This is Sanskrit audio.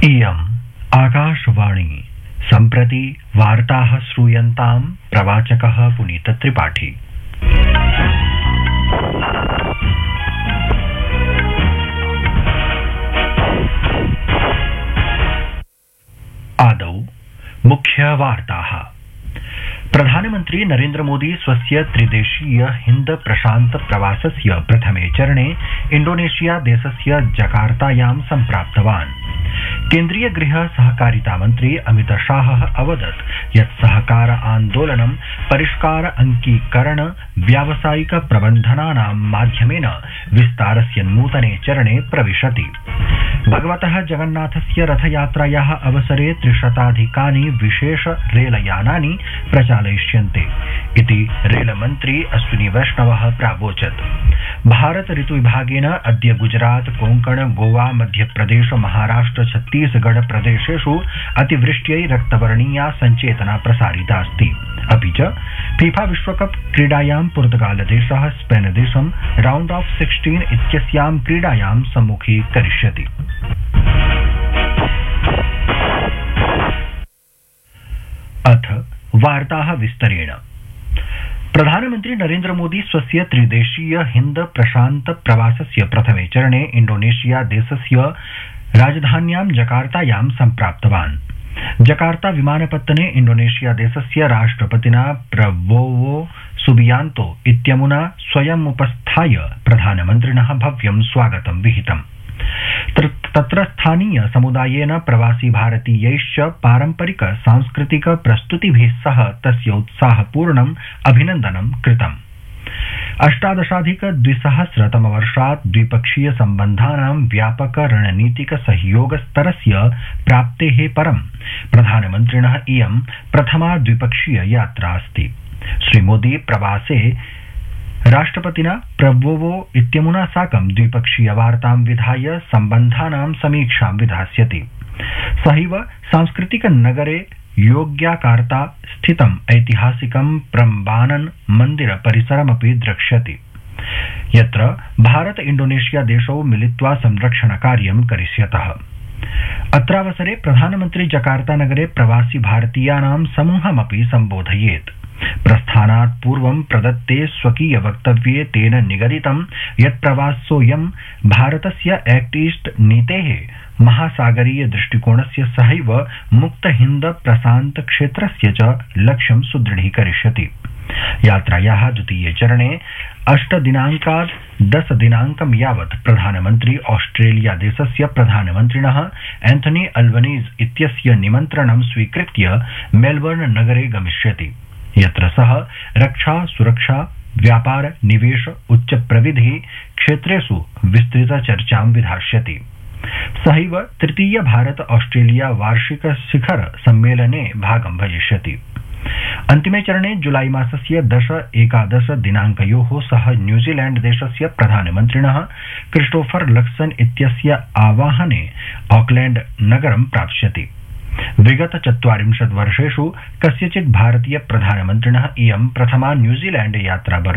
इयम् आकाशवाणी सम्प्रति वार्ताः श्रूयन्तां प्रवाचकः पुनीतत्रिपाठी। आदौ मुख्यवार्ताः। प्रधानमन्त्री नरेन्द्र मोदी स्वस्य त्रिदेशीय हिन्द प्रशान्त प्रवासस्य प्रथमे चरणे इण्डोनेशिया देशस्य जकार्तायां सम्प्राप्तवान्। केन्द्रीय गृह सहकारिता मन्त्री अमित शाहः अवदत् यत् सहकार आन्दोलनं परिष्कार अंकीकरण व्यावसायिक प्रबन्धनानां माध्यमेन विस्तारस्य नूतने चरणे प्रविशति। भगवतः जगन्नाथस्य रथयात्रायाः अवसरे 300 विशेष रेलयानानि प्रचालयिष्यन्ते इति रेलमन्त्री अश्विनी वैष्णवः प्रावोचत्। भारत ऋतुविभागेन अद्य गुजरात कोंकण गोवा मध्यप्रदेश महाराष्ट्र छत्तीसगढ़ प्रदेशेषु अतिवृष्ट्यै रक्तवर्णीया सञ्चेतना प्रसारितास्ति। अपि च फीफा विश्वकप क्रीडायां पुर्तगालदेशः स्पेनदेशं राउंड ऑफ 16 इत्यस्यां क्रीडायां सम्मुखीकरिष्यति। अथ वार्ताः विस्तरेण। प्रधानमन्त्री नरेन्द्र मोदी स्वस्य त्रिदेशीय हिन्द प्रशान्त प्रवासस्य प्रथमे चरणे इण्डोनेशिया देशस्य राजधान्यां जकार्तायां सम्प्राप्तवान्। जकार्ता विमानपत्तने इण्डोनेशिया देशस्य राष्ट्रपतिना प्रबोवो सुबियांतो इत्यमुना स्वयमुपस्थाय प्रधानमन्त्रिणः भव्यं स्वागतं विहितम्। तत्र स्थानीय समुदायेन प्रवासी भारतीयैश्च पारम्परिक सांस्कृतिक प्रस्तुतिभिः सह तस्य उत्साहपूर्णम् अभिनन्दनं कृतम्। 18अधिक-2000 द्विपक्षीय सम्बन्धानां व्यापक रणनीतिक सहयोगस्तरस्य प्राप्तेः परं प्रधानमन्त्रिणः इयं प्रथमा द्विपक्षीय यात्रा अस्ति। श्रीमोदी प्रवासे राष्ट्रपतिना प्रबोवो इत्यमुना साकं द्विपक्षीय वार्तां विधाय सम्बन्धानां समीक्षां विधास्यति। सहैव सांस्कृतिक नगरे योग्याकार्ता स्थितम् ऐतिहासिकं प्रम्बानन मन्दिर परिसरमपि द्रक्ष्यति, यत्र भारत इण्डोनेशिया देशौ मिलित्वा संरक्षण कार्यं करिष्यतः। अत्रावसरे प्रधानमन्त्री जकार्ता नगरे प्रवासी भारतीयानां समूहमपि सम्बोधयेत्। प्रस्थानात् पूर्वं प्रदत्ते स्वकीय वक्तव्ये तेन निगदितं यत् प्रवासोऽयं भारतस्य एक्ट ईस्ट नीतेः महासागरीय दृष्टिकोणस्य सहैव मुक्त हिन्द प्रशान्त क्षेत्रस्य च लक्ष्यं सुदृढीकरिष्यति। यात्रायाः द्वितीये चरणे 8 दिनाङ्कात् 10 दिनाङ्कं यावत् प्रधानमन्त्री ऑस्ट्रेलिया देशस्य प्रधानमन्त्रिणः एंथनी अल्बनीज इत्यस्य निमन्त्रणं स्वीकृत्य मेलबर्न नगरे गमिष्यति, यत्र सः रक्षा सुरक्षा व्यापार निवेश उच्च प्रविधि क्षेत्रेषु विस्तृत चर्चां विधास्यति। सहैव तृतीय भारत ऑस्ट्रेलिया वार्षिक शिखर सम्मेलने भागं भजिष्यति। अन्तिमे चरणे जुलाई मासस्य 10-11 दिनाङ्कयोः सः न्यूजीलैंड देशस्य प्रधानमन्त्रिणः क्रिस्टोफर लक्सन इत्यस्य आवाहने ऑकलैंड नगरं प्राप्स्यति। विगत 40 वर्षेषु कस्यचित् भारतीय प्रधानमन्त्रिणः इयं प्रथमा न्यूजीलैंड यात्रा